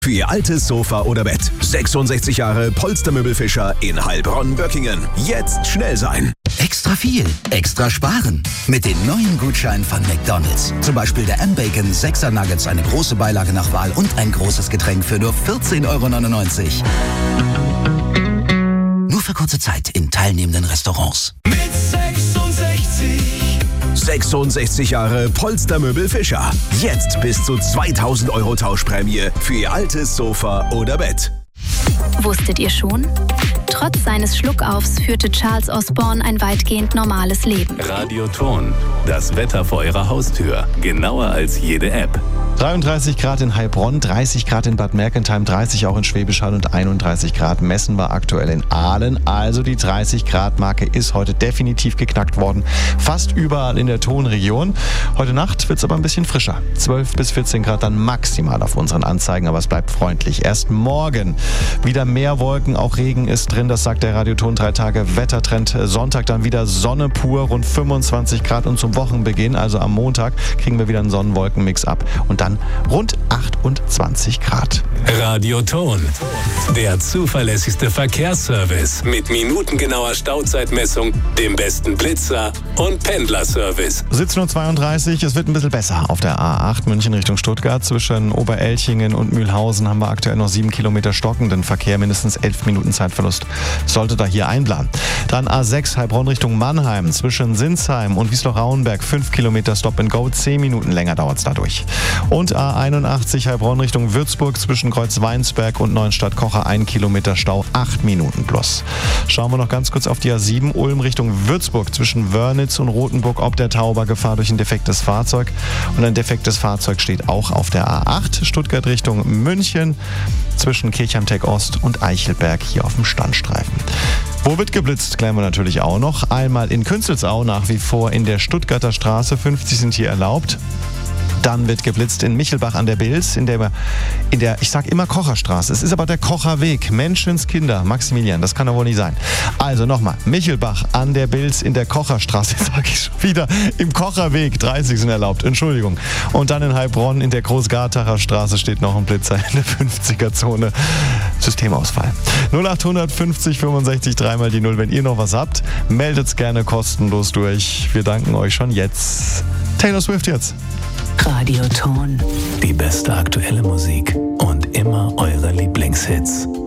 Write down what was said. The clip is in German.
Für Ihr altes Sofa oder Bett. 66 Jahre Polstermöbel Fischer in Heilbronn-Böckingen. Jetzt schnell sein. Extra viel, extra sparen. Mit den neuen Gutscheinen von McDonald's. Zum Beispiel der M-Bacon 6er Nuggets, eine große Beilage nach Wahl und ein großes Getränk für nur 14,99 €. Nur für kurze Zeit in teilnehmenden Restaurants. Mit 66 Jahre Polstermöbel Fischer. Jetzt bis zu 2.000 € Tauschprämie für Ihr altes Sofa oder Bett. Wusstet ihr schon? Trotz seines Schluckaufs führte Charles Osborne ein weitgehend normales Leben. Radioton, das Wetter vor Ihrer Haustür. Genauer als jede App. 33 Grad in Heilbronn, 30 Grad in Bad Mergentheim, 30 auch in Schwäbisch Hall und 31 Grad messen wir aktuell in Aalen. Also die 30 Grad Marke ist heute definitiv geknackt worden. Fast überall in der Tonregion. Heute Nacht wird es aber ein bisschen frischer. 12 bis 14 Grad dann maximal auf unseren Anzeigen, aber es bleibt freundlich. Erst morgen wieder mehr Wolken, auch Regen ist drin. Das sagt der Radioton 3 Tage Wettertrend. Sonntag dann wieder Sonne pur, rund 25 Grad und zum Wochenbeginn, also am Montag, kriegen wir wieder einen Sonnenwolkenmix ab. Und dann rund 28 Grad. Radioton, der zuverlässigste Verkehrsservice mit minutengenauer Stauzeitmessung, dem besten Blitzer und Pendlerservice. 17:32 Uhr, es wird ein bisschen besser. Auf der A8 München Richtung Stuttgart zwischen Oberelchingen und Mühlhausen haben wir aktuell noch 7 Kilometer stockenden Verkehr, mindestens 11 Minuten Zeitverlust sollte da hier einplanen. Dann A6 Heilbronn Richtung Mannheim zwischen Sinsheim und Wiesloch-Rauenberg 5 Kilometer Stop and Go, 10 Minuten länger dauert es dadurch. Und A81 Heilbronn Richtung Würzburg zwischen Kreuzweinsberg und Neuenstadt-Kocher 1 Kilometer Stau, 8 Minuten plus. Schauen wir noch ganz kurz auf die A7 Ulm Richtung Würzburg zwischen Wörnitz und Rothenburg ob der Taubergefahr durch ein defektes Fahrzeug. Und ein defektes Fahrzeug steht auch auf der A8 Stuttgart Richtung München zwischen Kirchheim-Tech Ost und Eichelberg hier auf dem Standstreifen. Wo wird geblitzt, klären wir natürlich auch noch. Einmal in Künzelsau nach wie vor in der Stuttgarter Straße, 50 sind hier erlaubt. Dann wird geblitzt in Michelbach an der Bilz, in der, ich sag immer Kocherstraße. Es ist aber der Kocherweg. Menschenskinder, Maximilian, das kann doch wohl nicht sein. Also nochmal, Michelbach an der Bilz in der Kocherstraße, jetzt sage ich schon wieder, im Kocherweg, 30 sind erlaubt, Entschuldigung. Und dann in Heilbronn in der Großgartacher Straße steht noch ein Blitzer in der 50er-Zone. Systemausfall. 0800 50 65 3 die 0. Wenn ihr noch was habt, meldet's gerne kostenlos durch. Wir danken euch schon jetzt. Taylor Swift jetzt. Radioton. Die beste aktuelle Musik und immer eure Lieblingshits.